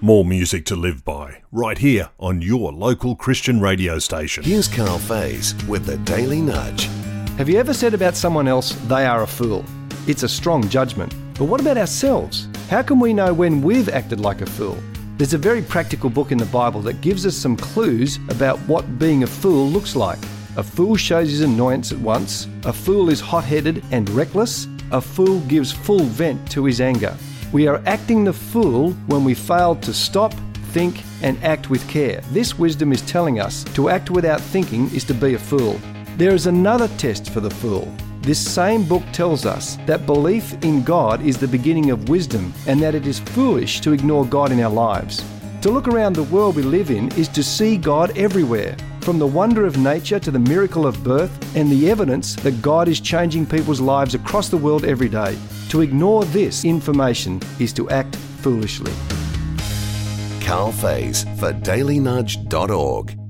More music to live by, right here on your local Christian radio station. Here's Carl Faze with the Daily Nudge. Have you ever said about someone else, they are a fool? It's a strong judgment. But what about ourselves? How can we know when we've acted like a fool? There's a very practical book in the Bible that gives us some clues about what being a fool looks like. A fool shows his annoyance at once. A fool is hot-headed and reckless. A fool gives full vent to his anger. We are acting the fool when we fail to stop, think and act with care. This wisdom is telling us to act without thinking is to be a fool. There is another test for the fool. This same book tells us that belief in God is the beginning of wisdom and that it is foolish to ignore God in our lives. To look around the world we live in is to see God everywhere, from the wonder of nature to the miracle of birth and the evidence that God is changing people's lives across the world every day. To ignore this information is to act foolishly. Carl Faze for dailynudge.org.